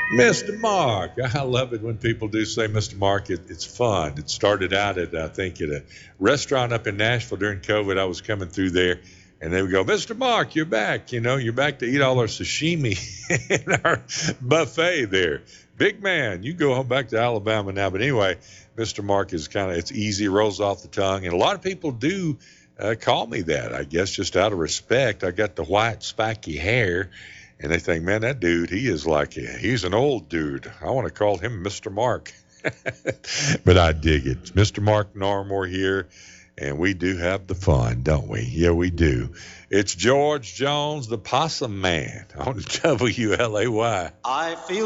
Mr. Mark. I love it when people do say Mr. Mark. It's fun. It started out at, I think, at a restaurant up in Nashville during COVID. I was coming through there, and they would go, Mr. Mark, you're back. You know, you're back to eat all our sashimi in our buffet there. Big man, you go home back to Alabama now. But anyway, Mr. Mark is kind of, it's easy, rolls off the tongue. And a lot of people do call me that, I guess, just out of respect. I got the white, spiky hair. And they think, man, that dude, he is like, he's an old dude. I want to call him Mr. Mark. But I dig it. Mr. Mark Narmore here, and we do have the fun, don't we? Yeah, we do. It's George Jones, the Possum Man, on WLAY. I feel